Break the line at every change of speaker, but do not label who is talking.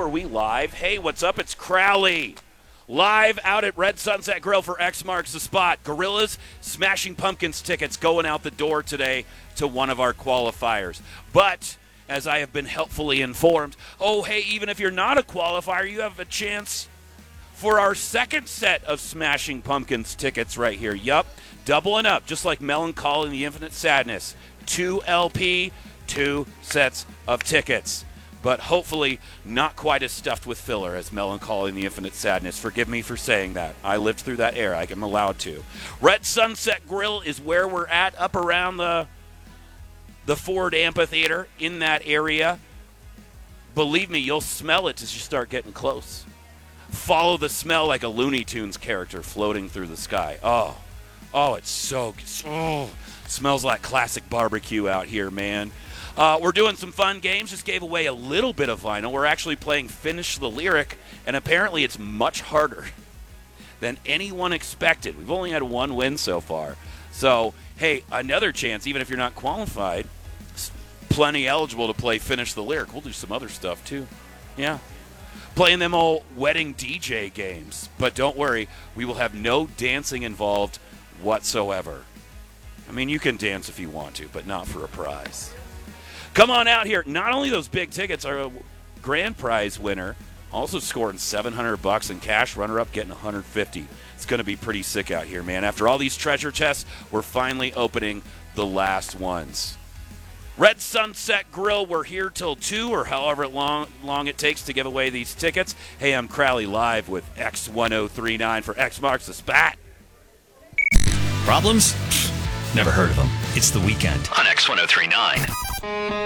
Are we live? Hey, what's up? It's Crowley. Live out at Red Sunset Grill for X Marks the Spot. Gorillas Smashing Pumpkins tickets going out the door today to one of our qualifiers. But as I have been helpfully informed, even if you're not a qualifier, you have a chance for our second set of Smashing Pumpkins tickets right here. Yup, doubling up, just like Melancholy and the Infinite Sadness. 2 LP, 2 sets of tickets. But hopefully not quite as stuffed with filler as Melancholy and the Infinite Sadness. Forgive me for saying that. I lived through that era. I'm allowed to. Red Sunset Grill is where we're at, up around the Ford Amphitheater in that area. Believe me, you'll smell it as you start getting close. Follow the smell like a Looney Tunes character floating through the sky. Oh, it's so good. Oh, smells like classic barbecue out here, man. We're doing some fun games. Just gave away a little bit of vinyl. We're actually playing Finish the Lyric, and apparently it's much harder than anyone expected. We've only had one win so far. So, hey, another chance, even if you're not qualified, plenty eligible to play Finish the Lyric. We'll do some other stuff, too. Yeah. Playing them old wedding DJ games. But don't worry, we will have no dancing involved whatsoever. I mean, you can dance if you want to, but not for a prize. Come on out here. Not only those big tickets, our grand prize winner also scoring $700 in cash. Runner-up getting $150. It's going to be pretty sick out here, man. After all these treasure chests, we're finally opening the last ones. Red Sunset Grill, we're here till 2 or however long it takes to give away these tickets. Hey, I'm Crowley live with X1039 for X Marks the Spot.
Problems? Never heard of them. It's The Weekend
on X1039.